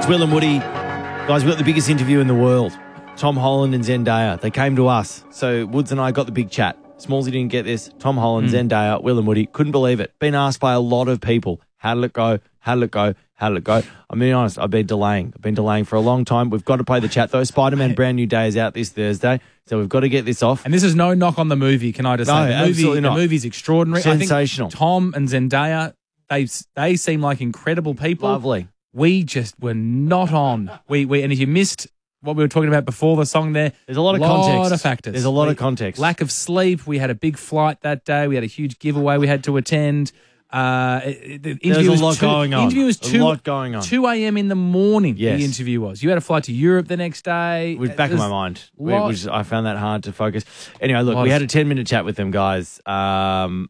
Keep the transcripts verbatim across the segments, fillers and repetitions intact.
It's Will and Woody. Guys, we've got the biggest interview in the world. Tom Holland and Zendaya. They came to us. So Woods and I got the big chat. Smallsy didn't get this. Tom Holland, mm. Zendaya, Will and Woody. Couldn't believe it. Been asked by a lot of people. How did it go? How did it go? How did it go? I'm being honest, I've been delaying. I've been delaying for a long time. We've got to play the chat, though. Spider-Man Brand New Day is out this Thursday, so we've got to get this off. And this is no knock on the movie, can I just no, say? The movie, absolutely not. The movie's extraordinary. Sensational. I think Tom and Zendaya, they they seem like incredible people. Lovely. We just were not on. We, we And if you missed what we were talking about before the song there, there's a lot of lot context. A lot of factors. There's a lot we, of context. Lack of sleep. We had a big flight that day. We had a huge giveaway we had to attend. Uh, the There's interview a was lot two, going on. The interview was two, a lot going on. two a.m. in the morning, yes. the interview was. You had to fly to Europe the next day. It was back in my mind. We, lot, which I found that hard to focus. Anyway, look, we had a ten-minute chat with them, guys. Um,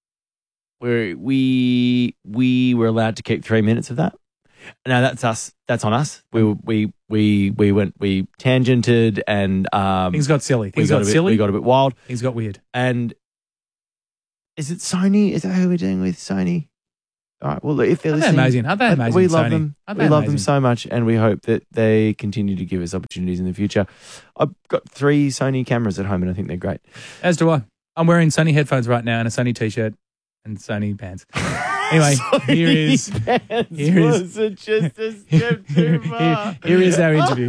we we we were allowed to keep three minutes of that. No, that's us. That's on us. We we we we went. We tangented and um, things got silly. Things got, got a bit, silly. We got a bit wild. Things got weird. And is it Sony? Is that who we're doing with Sony? All right. Well, if they're Aren't they listening, amazing? Aren't they amazing? We love Sony? them. Aren't We they love amazing? them so much, and we hope that they continue to give us opportunities in the future. I've got three Sony cameras at home, and I think they're great. As do I. I'm wearing Sony headphones right now and a Sony t-shirt and Sony pants. Anyway, here is here is it just a step too far? Here, here is our interview,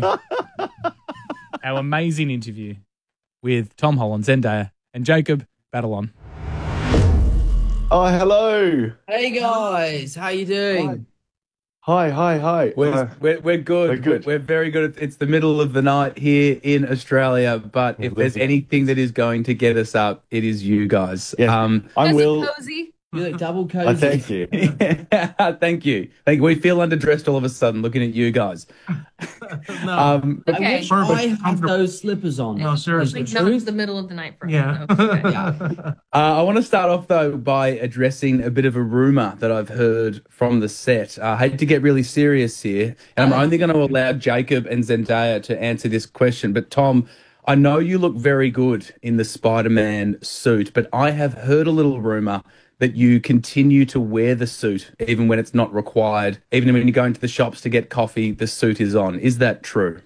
our amazing interview with Tom Holland, Zendaya, and Jacob Batalon. Oh, hello. Hey guys, how you doing? Hi, hi, hi. We're, uh, we're, we're good. We're good. We're very good. It's the middle of the night here in Australia, but if there's anything that is going to get us up, it is you guys. Yes. Um, I'm Will. Cozy. You look double cozy. Oh, thank you. thank you. Thank you. We feel underdressed all of a sudden looking at you guys. no. Um, okay. I wish I have those slippers on. No, seriously. Like, No, it's it's the middle of the night for us. Yeah. So, okay. yeah. Uh, I want to start off, though, by addressing a bit of a rumour that I've heard from the set. Uh, I hate to get really serious here, and I'm only going to allow Jacob and Zendaya to answer this question. But, Tom, I know you look very good in the Spider-Man suit, but I have heard a little rumour that you continue to wear the suit even when it's not required. Even when you go into the shops to get coffee, the suit is on. Is that true?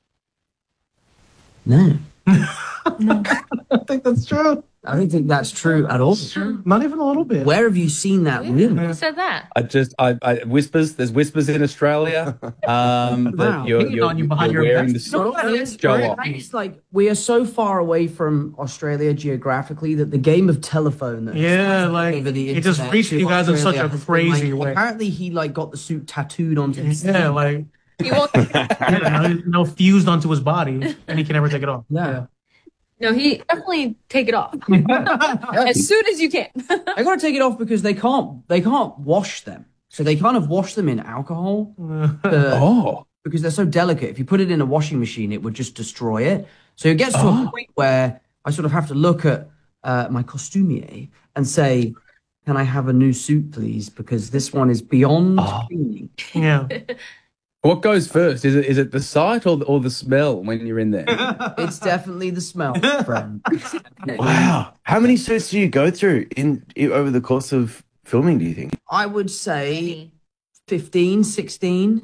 No. No. I think that's true. I don't think that's true at all. Not even a little bit. Where have you seen that rumor? Who said that? I just, I, I whispers. There's whispers in Australia um, that Wow. you're, Hanging you're, on you behind you're your wearing back. the No, suit. it's Show very off. nice. Like, we are so far away from Australia geographically that the game of telephone that Yeah, like over the it just internet reached to you guys in such Australia a has been, crazy like, way. Apparently, he like got the suit tattooed onto his Yeah, like He won't. yeah, no, no fused onto his body, and he can never take it off. Yeah. No, he definitely take it off as soon as you can. I gotta take it off because they can't they can't wash them. So they kind of wash them in alcohol. uh, Oh. Because they're so delicate. If you put it in a washing machine, it would just destroy it. So it gets to Oh. a point where I sort of have to look at uh, my costumier and say, "Can I have a new suit, please? Because this one is beyond Oh. cleaning." Yeah, What goes first? Is it is it the sight or the, or the smell when you're in there? It's definitely the smell, friend. It's definitely- Wow. How many suits do you go through in, in over the course of filming, do you think? I would say fifteen, sixteen.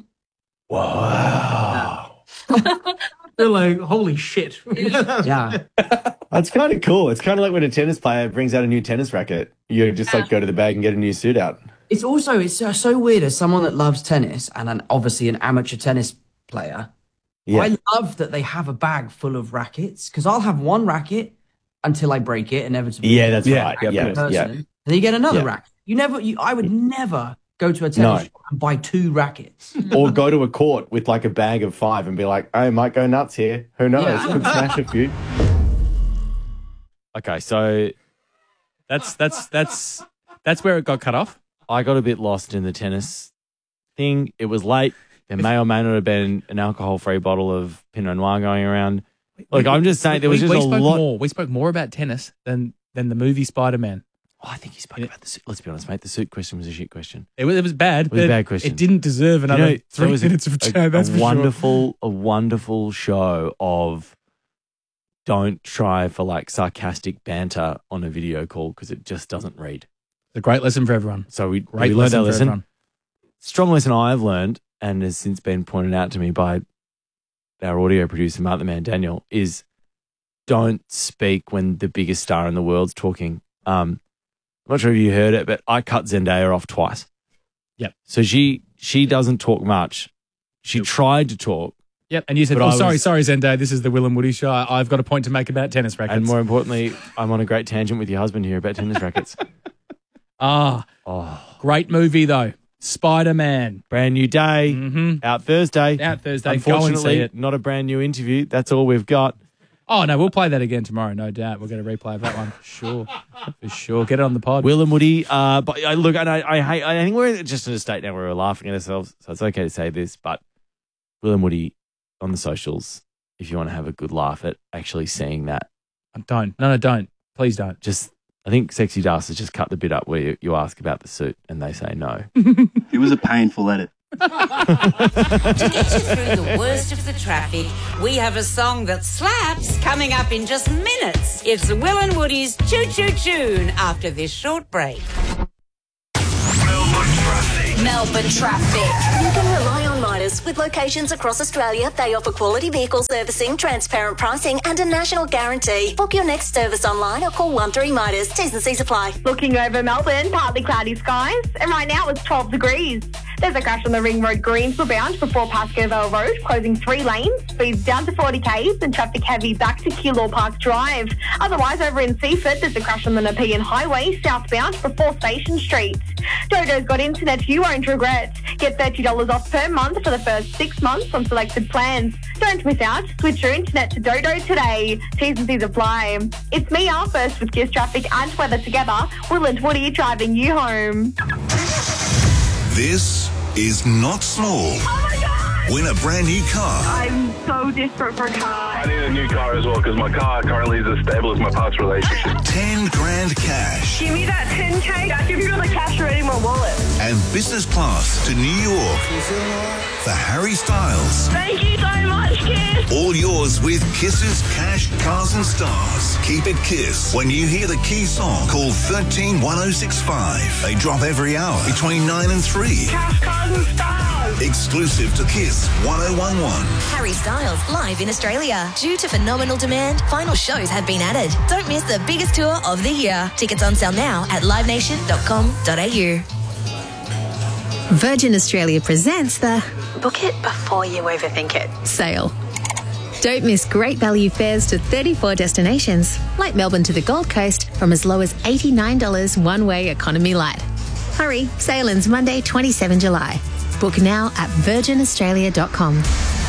Wow. they're like, holy shit. Yeah. That's kind of cool. It's kind of like when a tennis player brings out a new tennis racket. You just like go to the bag and get a new suit out. It's also, it's uh, so weird as someone that loves tennis and an, obviously an amateur tennis player. Yeah. I love that they have a bag full of rackets because I'll have one racket until I break it inevitably. Yeah, that's Yeah, right. yeah, Yeah, person, yeah. And then you get another Yeah. racket. You never, you, I would never go to a tennis No. shop and buy two rackets. Or go to a court with like a bag of five and be like, I might go nuts here. Who knows? Yeah. Could smash a few. Okay, so That's that's that's that's where it got cut off. I got a bit lost in the tennis thing. It was late. There may or may not have been an alcohol-free bottle of Pinot Noir going around. Look, I'm just saying there was we, just we a spoke lot. more. We spoke more about tennis than than the movie Spider-Man. Oh, I think he spoke about the suit. Let's be honest, mate. The suit question was a shit question. It was it was bad. It was a but bad question. It didn't deserve You another know, there three was a- minutes of a, chat. That's a for sure. wonderful, a wonderful show of don't try for like sarcastic banter on a video call because it just doesn't read. It's a great lesson for everyone. So we, Great we learned lesson our for lesson. everyone. Strong lesson I've learned and has since been pointed out to me by our audio producer, Mark the Man Daniel, is don't speak when the biggest star in the world's talking. Um, I'm not sure if you heard it, but I cut Zendaya off twice. Yep. So she she doesn't talk much. She tried to talk. Yep. And you said, But oh, I sorry, was- sorry, Zendaya, this is the Will and Woody show. I- I've got a point to make about tennis rackets. And more importantly, I'm on a great tangent with your husband here about tennis rackets. Ah, Oh, great movie, though. Spider-Man. brand new day, Mm-hmm. out Thursday. Out Thursday. Go and Unfortunately, see it. not a brand new interview. That's all we've got. Oh, no, we'll play that again tomorrow, no doubt. We're going to replay that one for sure. For sure. Get it on the pod. Will and Woody. Uh, but I look, and I, I hate. I think we're just in a state now where we're laughing at ourselves, so it's okay to say this. But Will and Woody on the socials, if you want to have a good laugh at actually seeing that, Don't. No, no, don't. Please don't. just I think Sexy Dust has just cut the bit up where you, you ask about the suit and they say no. It was a painful edit. To get you through the worst of the traffic, we have a song that slaps coming up in just minutes. It's Will and Woody's Choo Choo Tune after this short break. Melbourne traffic. Melbourne traffic. You can rely on Midas. With locations across Australia, they offer quality vehicle servicing, transparent pricing, and a national guarantee. Book your next service online or call one three Midas. T's and C's apply. Looking over Melbourne, partly cloudy skies, and right now it's twelve degrees. There's a crash on the Ring Road Greensville bound before Pascoe Road, closing three lanes, speeds down to forty k's and traffic heavy back to Keilor Park Drive. Otherwise, over in Seaford, there's a crash on the Nepean Highway, southbound before Station Street. Dodo's got internet you won't regret. Get thirty dollars off per month for the first six months on selected plans. Don't miss out. Switch your internet to Dodo today. T's and C's apply. It's me, our first with Kiss Traffic and weather together. Will and Woody driving you home. This is not small. Oh my God! Win a brand new car. I'm so desperate for a car. I need a new car as well because my car currently is as stable as my past relationship. Ten grand cash. Give me that ten K. I give you the cash already in my wallet. And business class to New York for Harry Styles. Thank you so much, Kiss. All yours with Kiss's Cash, Cars and Stars. Keep it Kiss. When you hear the key song, call one three one oh six five. They drop every hour between nine and three. Cash, Cars and Stars. Exclusive to Kiss one oh one one. Harry Styles live in Australia. Due to phenomenal demand, final shows have been added. Don't miss the biggest tour of the year. Tickets on sale now at live nation dot com dot a u. Virgin Australia presents the Book it before you overthink it sale. Don't miss great value fares to thirty-four destinations, like Melbourne to the Gold Coast, from as low as eighty-nine dollars one-way economy light. Hurry, sale ends Monday, the twenty-seventh of July. Book now at virgin australia dot com.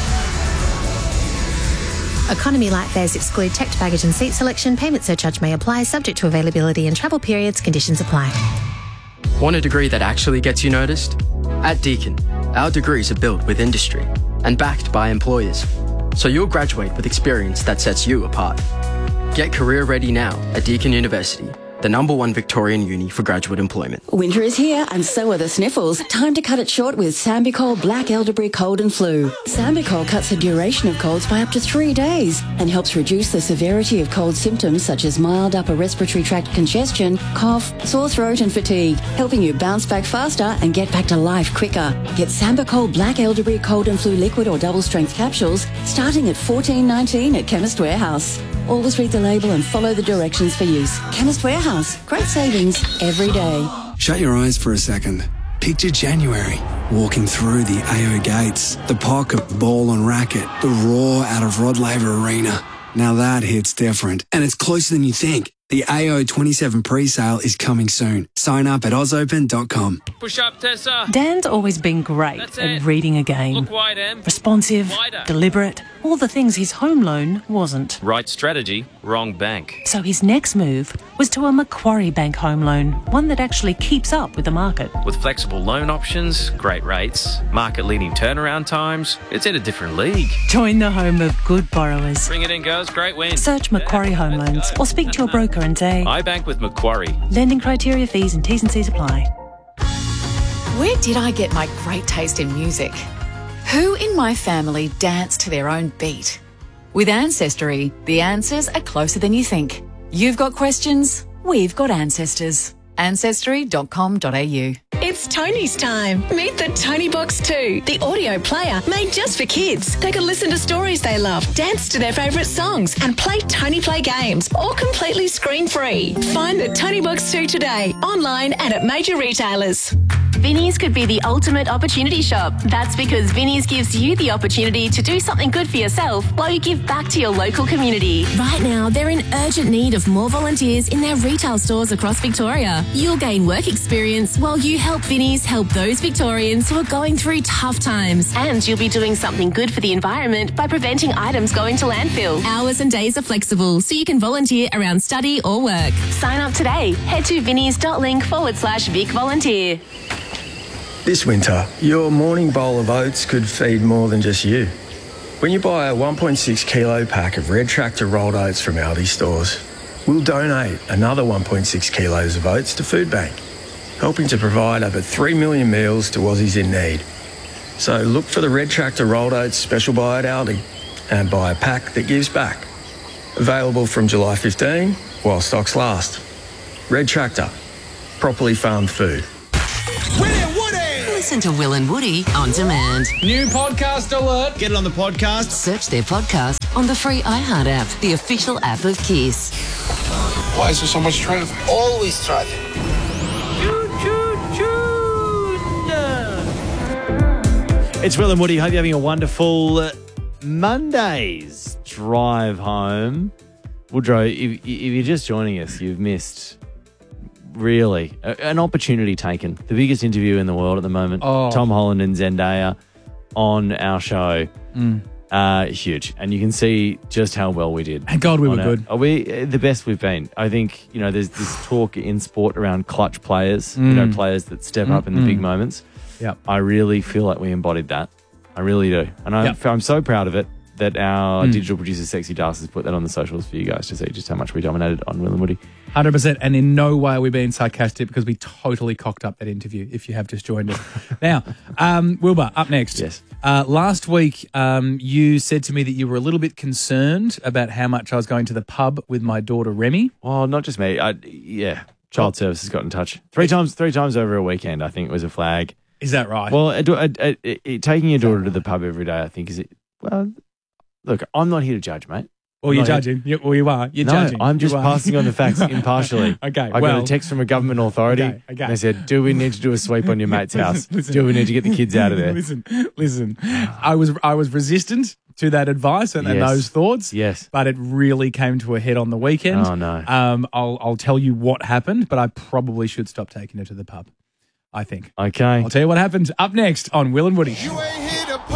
Economy light fares exclude checked baggage and seat selection. Payment surcharge may apply, subject to availability and travel periods. Conditions apply. Want a degree that actually gets you noticed? At Deakin, our degrees are built with industry and backed by employers, so you'll graduate with experience that sets you apart. Get career ready now at Deakin University, the number one Victorian uni for graduate employment. Winter is here and so are the sniffles. Time to cut it short with Sambicol Black Elderberry Cold and Flu. Sambicol cuts the duration of colds by up to three days and helps reduce the severity of cold symptoms such as mild upper respiratory tract congestion, cough, sore throat and fatigue, helping you bounce back faster and get back to life quicker. Get Sambicol Black Elderberry Cold and Flu liquid or double strength capsules starting at fourteen nineteen at Chemist Warehouse. Always read the label and follow the directions for use. Chemist Warehouse. Great savings every day. Shut your eyes for a second. Picture January, walking through the A O gates, the pocket ball and racket, the roar out of Rod Laver Arena. Now that hits different, and it's closer than you think. The A O twenty-seven pre-sale is coming soon. Sign up at oz open dot com. Push up, Tessa. Dan's always been great That's at it. reading a game. Look wide, Em. Responsive, Wider. deliberate, all the things his home loan wasn't. Right strategy, wrong bank. So his next move was to a Macquarie Bank home loan, one that actually keeps up with the market. With flexible loan options, great rates, market-leading turnaround times, it's in a different league. Join the home of good borrowers. Bring it in, girls. Great win. Search Macquarie Home Loans or speak to your broker and say, I bank with Macquarie. lending criteria, fees and T's and C's apply. Where did I get my great taste in music? Who in my family danced to their own beat? With Ancestry, the answers are closer than you think. You've got questions, we've got ancestors. ancestry dot com dot a u. It's Tony's time. Meet the Tony Box two, the audio player made just for kids. They can listen to stories they love, dance to their favourite songs, and play Tony Play games, all completely screen-free. Find the Tony Box two today, online and at major retailers. Vinnie's could be the ultimate opportunity shop. That's because Vinnie's gives you the opportunity to do something good for yourself while you give back to your local community. Right now, they're in urgent need of more volunteers in their retail stores across Victoria. You'll gain work experience while you help Vinnie's help those Victorians who are going through tough times. And you'll be doing something good for the environment by preventing items going to landfill. Hours and days are flexible, so you can volunteer around study or work. Sign up today. Head to vinnies.link forward slash Vic Volunteer. This winter, your morning bowl of oats could feed more than just you. When you buy a one point six kilo pack of Red Tractor rolled oats from Aldi stores, we'll donate another one point six kilos of oats to Food Bank, helping to provide over three million meals to Aussies in need. So look for the Red Tractor rolled oats special buy at Aldi and buy a pack that gives back. Available from July fifteenth while stocks last. Red Tractor, properly farmed food. Listen to Will and Woody on demand. New podcast alert. Get it on the podcast. Search their podcast on the free iHeart app, the official app of Kiss. Why is there so much traffic? Always traffic. It's Will and Woody. Hope you're having a wonderful uh, Monday's drive home. Woodrow, if, if you're just joining us, you've missed... Really, a, an opportunity taken. The biggest interview in the world at the moment. Oh. Tom Holland and Zendaya on our show. Mm. Uh, huge. And you can see just how well we did. Thank God we were our, good. Are we uh, the best we've been? I think, you know, there's this talk in sport around clutch players, mm. you know, players that step mm. up in the big moments. Yep. I really feel like we embodied that. I really do. And I'm, Yep. I'm so proud of it that our Mm. digital producer, Sexy Dust, has put that on the socials for you guys to see just how much we dominated on Will and Woody. one hundred percent. And in no way are we being sarcastic because we totally cocked up that interview if you have just joined us. Now, um, Wilbur, up next. Yes. Uh, last week, um, you said to me that you were a little bit concerned about how much I was going to the pub with my daughter, Remy. Well, not just me. I, yeah, child services got in touch. Three times Three times over a weekend, I think, was a flag. Is that right? Well, a, a, a, a, taking your daughter to the pub every day, I think, is it. Well, look, I'm not here to judge, mate. Well, you're judging. You, well, you are. You're no, judging. I'm just You are. passing on the facts impartially. Okay, I well- got a text from a government authority. Okay, okay. And they said, do we need to do a sweep on your mate's house? Listen. Do we need to get the kids out of there? Listen, listen. I was I was resistant to that advice and, and Yes. those thoughts. Yes. But it really came to a head on the weekend. Oh, no. Um, I'll I'll tell you what happened, but I probably should stop taking her to the pub. I think. Okay. I'll tell you what happened up next on Will and Woody. You ain't